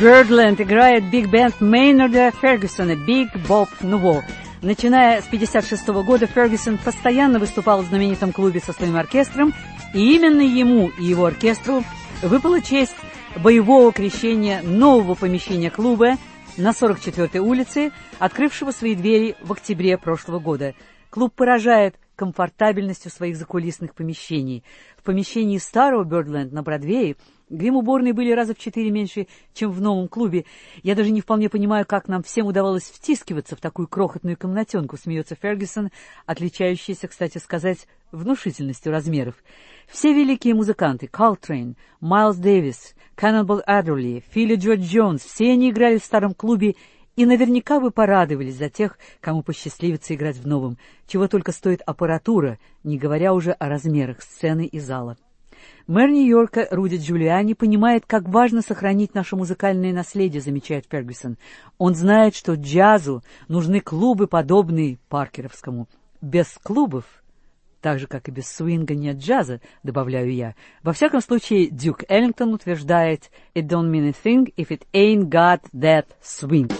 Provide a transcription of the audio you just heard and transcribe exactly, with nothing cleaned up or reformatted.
Birdland играет биг-бенд Мейнарда Фергюсона «Big Bob Nouveau». Начиная с пятьдесят шестого года Фергюсон постоянно выступал в знаменитом клубе со своим оркестром, и именно ему и его оркестру выпала честь боевого крещения нового помещения клуба на сорок четвёртой улице, открывшего свои двери в октябре прошлого года. Клуб поражает комфортабельностью своих закулисных помещений. В помещении старого Birdland на Бродвее грим-уборные были раза в четыре меньше, чем в новом клубе. Я даже не вполне понимаю, как нам всем удавалось втискиваться в такую крохотную комнатенку, смеется Фергюсон, отличающийся, кстати сказать, внушительностью размеров. Все великие музыканты — Колтрейн, Майлз Дэвис, Каннибал Аддерли, Филли Джо Джонс — все они играли в старом клубе, и наверняка бы порадовались за тех, кому посчастливится играть в новом, чего только стоит аппаратура, не говоря уже о размерах сцены и зала. Мэр Нью-Йорка Руди Джулиани понимает, как важно сохранить наше музыкальное наследие, замечает Фергюсон. Он знает, что джазу нужны клубы, подобные паркеровскому. Без клубов, так же, как и без свинга, нет джаза, добавляю я. Во всяком случае, Дюк Эллингтон утверждает «It don't mean a thing if it ain't got that swing».